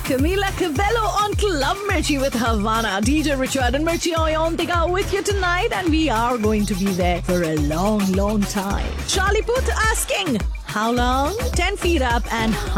Camila Cabello on Club Mirchi with Havana. DJ Richard and Mirchi Oyontika with you tonight, and we are going to be there for a long, long time. Charlie Puth asking, how long? 10 feet up and